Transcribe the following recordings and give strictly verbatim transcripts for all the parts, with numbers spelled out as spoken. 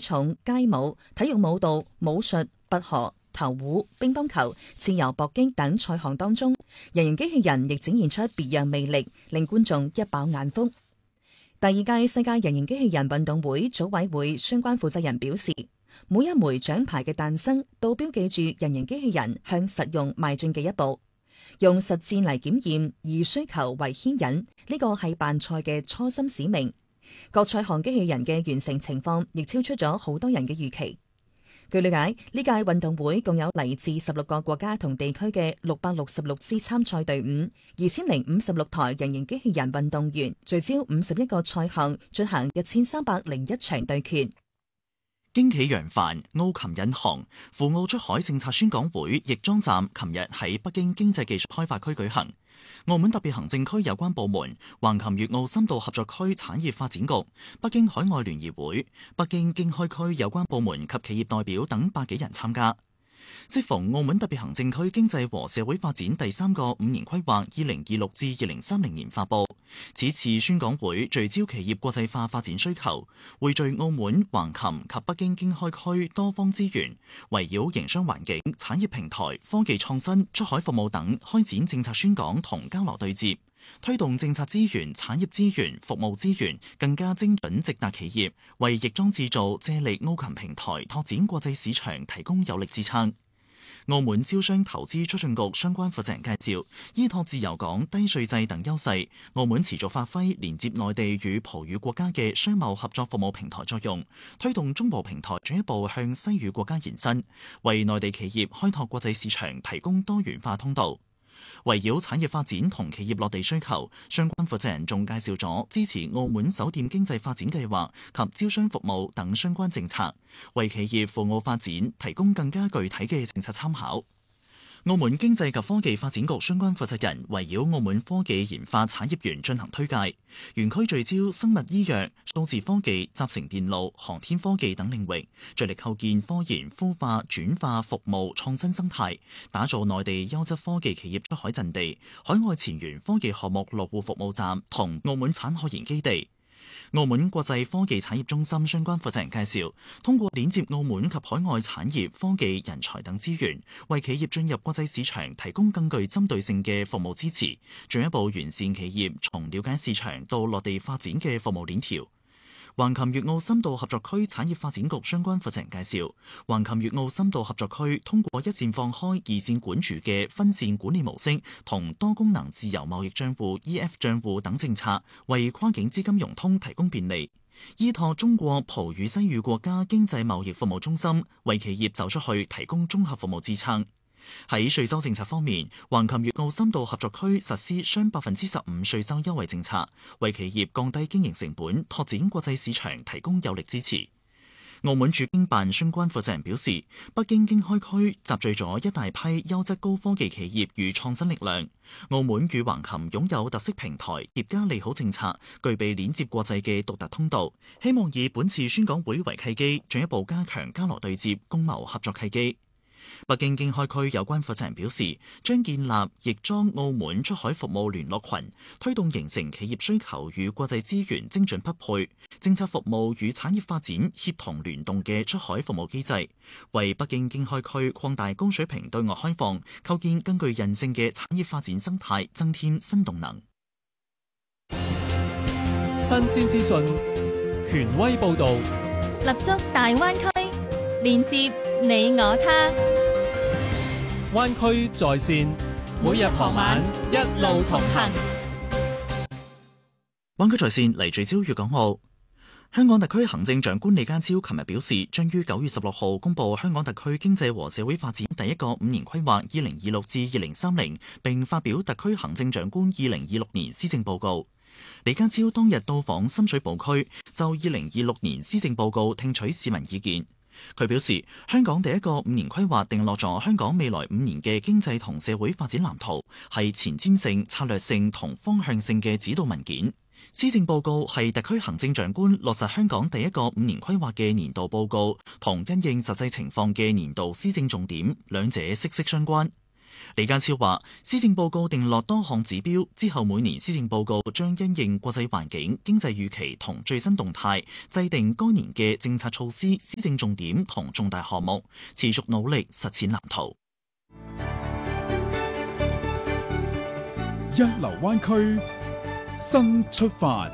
重、街舞、體育舞蹈、武術、拔河、投壺、乒乓球、自由搏擊等賽項當中，人形機器人亦展現出別樣魅力，令觀眾一飽眼福。第二屆世界人形機器人運動會組委會相關負責人表示，每一枚獎牌嘅誕生，都標記住人形機器人向實用邁進嘅一步。用實戰嚟檢驗，以需求為牽引，呢個係辦賽嘅初心使命。各賽項機器人嘅完成情況，亦超出咗好多人嘅預期。據了解，呢屆運動會共有嚟自十六個國家同地區嘅六百六十六支參賽隊伍，二千零五十六台人形機器人運動員，聚焦五十一個賽項，進行一千三百零一場對決。 驚喜揚帆，澳琴引航，赴澳出海政策宣講會翼裝站琴日喺北京經濟技術開發區舉行。澳門特別行政區有關部門、橫琴粵澳深度合作區產業發展局、北京海外聯誼會、北京經開區有關部門及企業代表等百幾人參加。適逢澳門特別行政區經濟和社會發展第三個五年規劃二零二六至二零三零年發布，此次宣講會聚焦企業國際化發展需求，匯聚澳門、橫琴及北京經開區多方資源，圍繞營商環境、產業平台、科技創新、出海服務等開展政策宣講同交流對接，推動政策資源、產業資源、服務資源更加精準直達企業，為翼裝製造借力澳琴平台拓展國際市場提供有力支撐。澳門招商投資促進局相關負責人介紹，依託自由港低稅制等優勢，澳門持續發揮連接內地與葡語國家嘅商貿合作服務平台作用，推動中葡平台進一步向西語國家延伸，為內地企業開拓國際市場提供多元化通道。圍繞產業發展同企業落地需求，相關負責人仲介紹咗支持澳門酒店經濟發展計劃及招商服務等相關政策，為企業赴澳發展提供更加具體嘅政策參考。澳門經濟及科技發展局相關負責人圍繞澳門科技研發產業園進行推介，園區聚焦生物醫藥、數字科技、集成電路、航天科技等領域，着力構建科研、孵化、轉化服務創新生態，打造內地優質科技企業出海陣地、海外前沿科技項目落戶服務站同澳門產學研基地。澳門國際科技產業中心相關負責人介紹，通過鏈接澳門及海外產業、科技、人才等資源，為企業進入國際市場提供更具針對性嘅服務支持，進一步完善企業從了解市場到落地發展嘅服務鏈條。橫琴粵澳深度合作區產業發展局相關負責人介紹，橫琴粵澳深度合作區通過一線放開、二線管住嘅分線管理模式同多功能自由貿易帳戶 E F 帳戶等政策，為跨境資金融通提供便利。依託中國葡語西語國家經濟貿易服務中心，為企業走出去提供綜合服務支撐。喺稅收政策方面，橫琴粵澳深度合作區實施雙百分之十五稅收優惠政策，為企業降低經營成本、拓展國際市場提供有力支持。澳門駐京辦相關負責人表示，北京經開區集聚咗一大批優質高科技企業與創新力量。澳門與橫琴擁有特色平台疊加利好政策，具備鏈接國際嘅獨特通道。希望以本次宣講會為契機，進一步加強交流對接，共謀合作契機。北京經開區有關負責人表示，將建立翼裝澳門出海服務聯絡群，推動形成企業需求與國際資源精準匹配、政策服務與產業發展協同聯動嘅出海服務機制，為北京經開區擴大高水平對外開放、構建更具韌性嘅產業發展生態增添新動能。 新鮮資訊，權威報導， 立足大灣區，連接你我他。 灣區在線，每日傍晚一路同行。 灣區在線嚟聚焦粵港澳。香港特區行政長官李家超琴日表示，將於九月十六號公布香港特區經濟和社會發展第一個五年規劃二零二六至二零三零，並發表特區行政長官二零二六年施政報告。李家超當日到訪深水埗區，就二零二六年施政報告聽取市民意見。佢表示，香港第一個五年規劃定落咗香港未來五年嘅經濟同社會發展藍圖，係前瞻性、策略性同方向性嘅指導文件。施政報告係特區行政長官落實香港第一個五年規劃嘅年度報告，同因應實際情況嘅年度施政重點，兩者息息相關。 李家超話，施政報告定落多項指標，之後每年施政報告將因應國際環境、經濟預期同最新動態，制定該年嘅政策措施、施政重點同重大項目，持續努力實踐藍圖。 一流灣區新出發。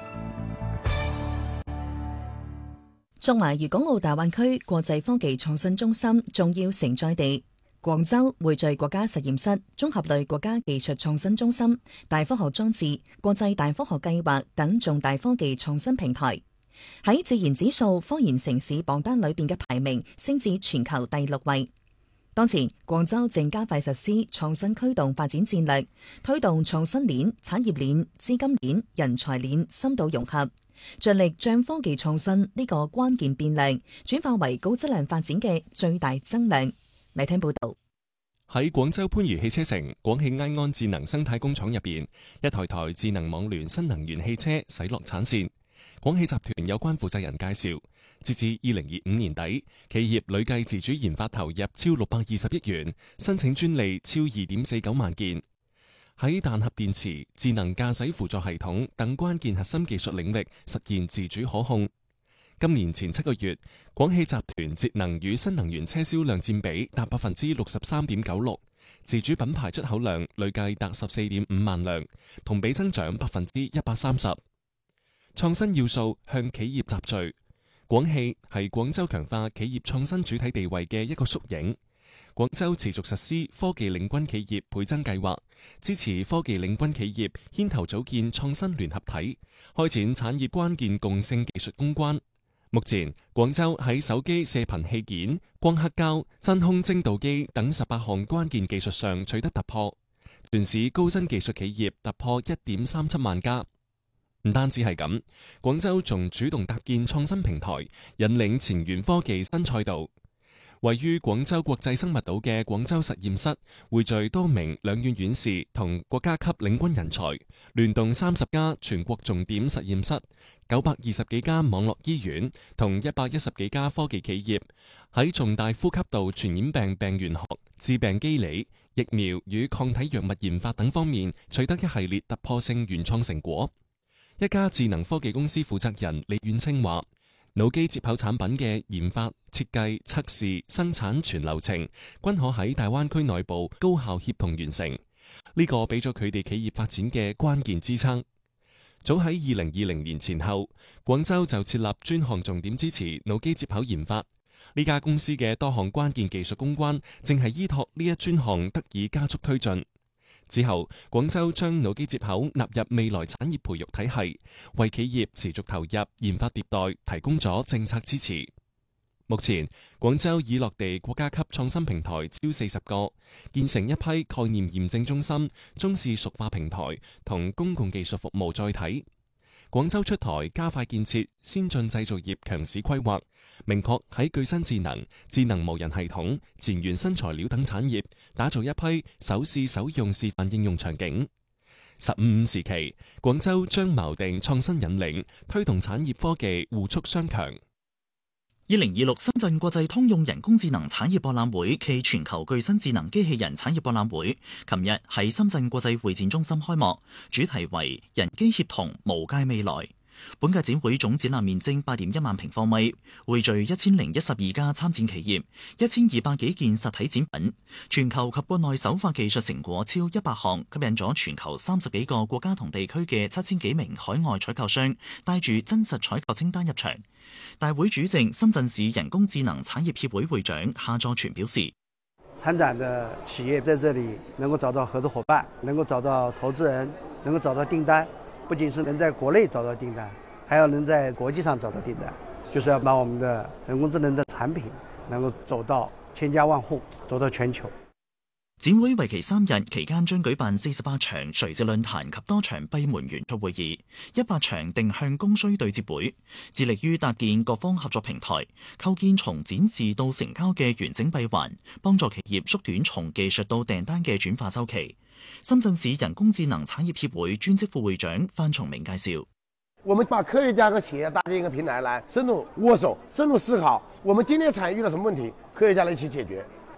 作為粵港澳大灣區國際科技創新中心重要承載地，廣州匯聚國家實驗室、綜合類國家技術創新中心、大科學裝置、國際大科學計劃等重大科技創新平台，喺自然指數科研城市榜單裏邊嘅排名升至全球第六位。當前，廣州正加快實施創新驅動發展戰略，推動創新鏈、產業鏈、資金鏈、人才鏈深度融合，盡力將科技創新呢個關鍵變量轉化為高質量發展嘅最大增量。嚟聽報道。 喺廣州番禺汽車城廣汽埃安智能生態工廠入邊，一台台智能網聯新能源汽車駛落產線。廣汽集團有關負責人介紹，截至二零二五年底，企業累計自主研發投入超六百二十億元，申請專利超二點四九萬件。喺彈盒電池、智能駕駛輔助系統等關鍵核心技術領域實現自主可控。今年前七個月，廣汽集團節能與新能源車銷量佔比達百分之六十三點九六，自主品牌出口量累計達十四點五萬輛，同比增長百分之一百三十。創新要素向企業集聚，廣汽係廣州強化企業創新主體地位嘅一個縮影。廣州持續實施科技領軍企業倍增計劃，支持科技領軍企業牽頭組建創新聯合體，開展產業關鍵共性技術攻關。目前，廣州喺手機射頻器件、光刻膠、真空精度機等十八項關鍵技術上取得突破，全市高新技術企業突破一點三七萬家。唔單止係咁，廣州仲主動搭建創新平台，引領前沿科技新賽道。位於廣州國際生物島嘅廣州實驗室，匯聚多名兩院院士同國家級領軍人才，聯動三十家全國重點實驗室、九百二十幾家網絡醫院同一百一十幾家科技企業，喺重大呼吸道傳染病病原學、致病機理、疫苗與抗體藥物研發等方面取得一系列突破性原創成果。一家智能科技公司負責人李遠清話，腦機接口產品嘅研發、設計、測試、生產全流程均可喺大灣區內部高效協同完成，呢個俾咗佢哋企業發展嘅關鍵支撐。早喺二零二零年前後，廣州就設立專項重點支持腦機接口研發。呢家公司嘅多項關鍵技術攻關，正係依託呢一專項得以加速推進。之後，廣州將腦機接口納入未來產業培育體系，為企業持續投入研發迭代提供咗政策支持。目前，廣州已落地國家級創新平台超四十個，建成一批概念驗證中心、中試熟化平台同公共技術服務載體。廣州出台加快建設先進製造業強市規劃，明確喺具身智能、智能無人系統、前沿新材料等產業打造一批首試首用示範應用場景。十五五時期，廣州將錨定創新引領，推動產業科技互促雙強。 二零二六深圳國際通用人工智能產業博覽會暨全球具身智能機器人產業博覽會，琴日喺深圳國際會展中心開幕，主題為人機協同無界未來。本屆展會總展覽面積八點一萬平方米，匯聚一千零一十二家參展企業，一千二百幾件實體展品，全球及國內首發技術成果超一百項，吸引咗全球三十幾個國家同地區嘅七千幾名海外採購商帶住真實採購清單入場。大會主席、深圳市人工智能產業協會會長夏作全表示， 參展的企業在這裏能夠找到合作夥伴，能夠找到投資人，能夠找到訂單，不僅是能在國內找到訂單，還要能在國際上找到訂單，就是要把我們的人工智能的產品能夠走到千家萬戶，走到全球。 展會為期三日，期間將舉辦四十八場垂直論壇及多場閉門圓桌會議，一百場定向供需對接會，致力於搭建各方合作平台，構建從展示到成交嘅完整閉環，幫助企業縮短從技術到訂單嘅轉化週期。深圳市人工智能產業協會專職副會長范崇明介紹， 我們把科學家和企業搭建一個平台，來深入握手、深入思考，我們今天產業遇到什麼問題，科學家來一起解決。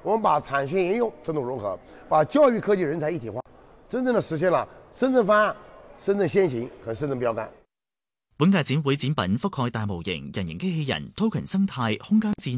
我们把产学研用深度融合，把教育科技人才一体化，真正的實現了深圳方案、深圳先行和深圳標杆。 本屆展會展品覆蓋大模型、人形機器人、token 生態、空間戰